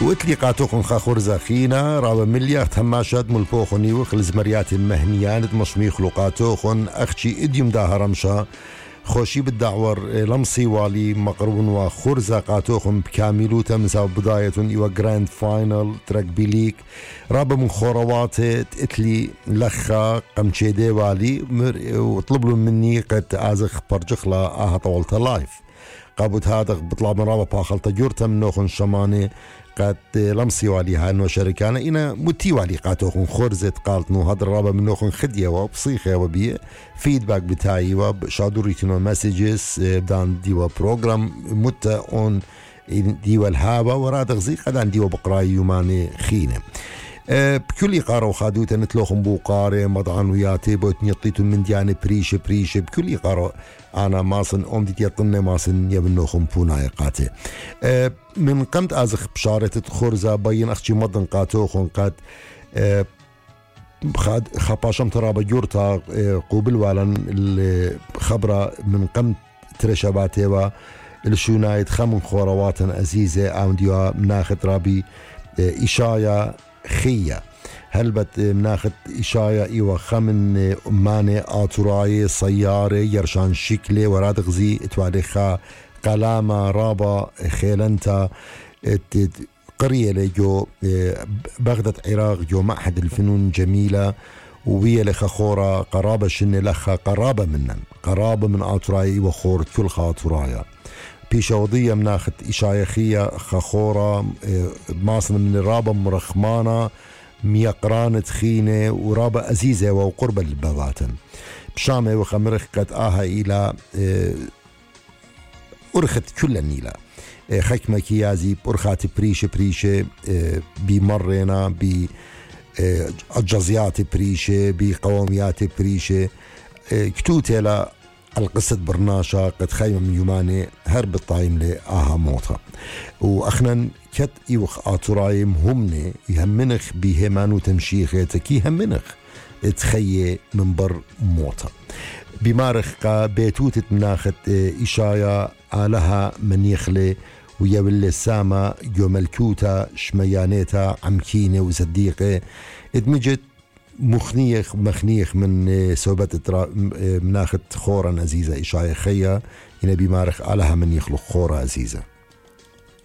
واتلي قاتوخن خاخور زاخينا رابا ملياخت هماشات ملبوخني وخلز مريات مهنيان مشميخ لقاتوخن أخشي إديم داها رمشا خوشي بالدعور لمصي والي مقرون وخرزة قاتوخن بكاملو تمسا بداية إيوا جراند فاينل ترك بليك رابا من خوروات اتلي لخا قمشيدي والي وطلبلو مني قد آزخ برجخلا آها طولت لايف قابوت هذا بطلع من رابا باخلتا جورتا من نوخن شماني قد لمصي والي هانو شركانا إنا متي والي قاتوخن خرزت قالت نو هذا رابا من نوخن خدية وبصيخة وبيه فيدباك بتاعي وشادوريتنو مسجز بدان ديوا بروغرام متى اون ديوا الهابا وراد غزي قدان ديوا بقراي يوماني خينة بكل قارة وخادوتا نتلوخن بوقارة مضعنوياتي بوت نيطيتو من ديانة بريشة بكل قارة أنا ماسن أمدي يطنة ماسن يبنوخن بوناي قاتي من قمت أزخ بشارة خرزة بين أختي مدن قاتوخن قد خباشم ترابا جورتا قوبل والن الخبرة من قمت ترشباتي و الشونايت خمن خوروات أزيزة أمديوا مناخت رابي إشايا خية هلبت مناخت إشايا إيوا خمن ماني آتوراي سيارة يرشان شكلي وراد غزي اتواليخا قلامة رابا خيلنتا قرية لجو بغداد عراق جو معهد الفنون جميلة وبيا لخا خورا قرابة شن لخا قرابة منن قرابة من آتوراي وخور كل خاطرايا بيشوضية مناخت إشايخية خخورة ماصنا من رابة مرخمانة ميقرانة خينة ورابة أزيزة وقربة للبواتن بشامة وخمرخ قد آها إلى أرخت كل النيلة خكمة كيازي برخات بريشة بمرنا بأجازيات بريشة بقواميات بريشة كتوتي لا القصة برناشا قد خيمة من يوماني هرب الطايم لآها موتا وأخنا كت إيوخ آتورايم همني يهمنخ بيهمانو تمشيخيتك يهمنخ تخيي من بر موتا بمارخ قا بيتوتة مناخت إشايا آلها من يخلي ويولي السامة جو ملكوتا شميانيتا عمكينة وصديقة ادمجت مخنيخ من سوبت مناخت خورا عزيزة إشايا خيا ينبي مارخ آلها من يخلق خورا عزيزة